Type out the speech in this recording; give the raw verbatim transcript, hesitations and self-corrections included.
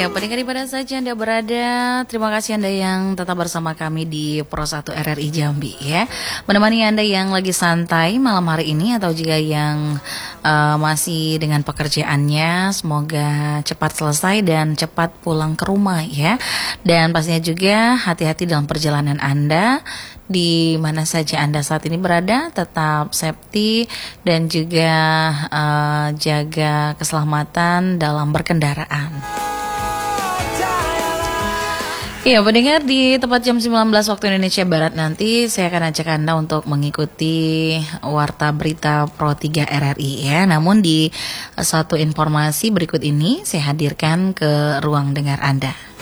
Iya, pendengar di mana saja Anda berada, terima kasih Anda yang tetap bersama kami di Pro satu R R I Jambi ya. Menemani Anda yang lagi santai malam hari ini atau juga yang uh, masih dengan pekerjaannya, semoga cepat selesai dan cepat pulang ke rumah ya. Dan pastinya juga hati-hati dalam perjalanan Anda. Di mana saja Anda saat ini berada, tetap safety dan juga uh, jaga keselamatan dalam berkendaraan. Iya, pendengar, di tepat jam sembilan belas waktu Indonesia Barat nanti saya akan ajak Anda untuk mengikuti Warta Berita Pro tiga R R I ya. Namun di satu informasi berikut ini saya hadirkan ke ruang dengar Anda.